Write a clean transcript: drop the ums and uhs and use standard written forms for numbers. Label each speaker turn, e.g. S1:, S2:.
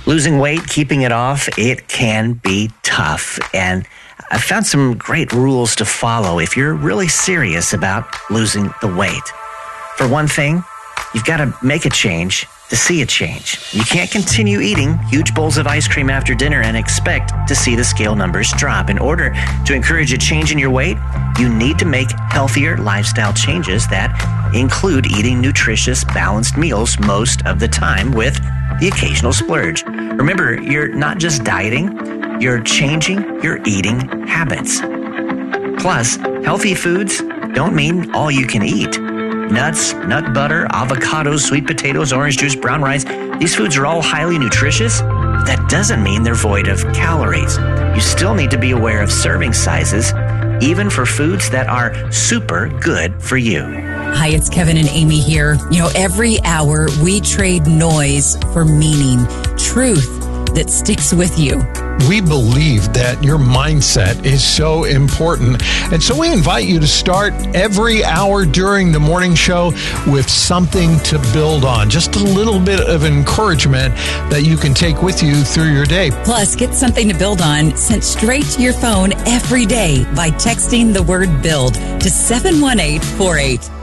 S1: Losing weight, keeping it off, it can be tough. And I found some great rules to follow if you're really serious about losing the weight. For one thing, you've got to make a change to see a change. You can't continue eating huge bowls of ice cream after dinner and expect to see the scale numbers drop. In order to encourage a change in your weight, you need to make healthier lifestyle changes that include eating nutritious, balanced meals most of the time with the occasional splurge. Remember, you're not just dieting, you're changing your eating habits. Plus, healthy foods don't mean all you can eat. Nuts, nut butter, avocados, sweet potatoes, orange juice, brown rice. These foods are all highly nutritious. That doesn't mean they're void of calories. You still need to be aware of serving sizes, even for foods that are super good for you.
S2: Hi, it's Kevin and Amy here. Every hour we trade noise for meaning, truth that sticks with you.
S3: We believe that your mindset is so important. And so we invite you to start every hour during the morning show with something to build on. Just a little bit of encouragement that you can take with you through your day.
S2: Plus, get something to build on sent straight to your phone every day by texting the word BUILD to 71848.